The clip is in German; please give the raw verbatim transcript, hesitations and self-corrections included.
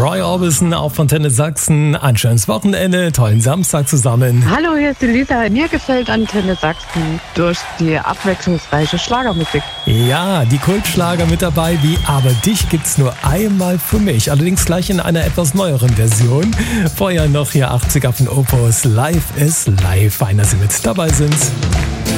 Roy Orbison auf Antenne Sachsen. Ein schönes Wochenende, tollen Samstag zusammen. Hallo, hier ist die Lisa. Mir gefällt Antenne Sachsen durch die abwechslungsreiche Schlagermusik. Ja, die Kultschlager mit dabei, wie Aber dich gibt's nur einmal für mich. Allerdings gleich in einer etwas neueren Version. Vorher noch hier achtziger von Opus. Live ist live. Fein, dass Sie mit dabei sind.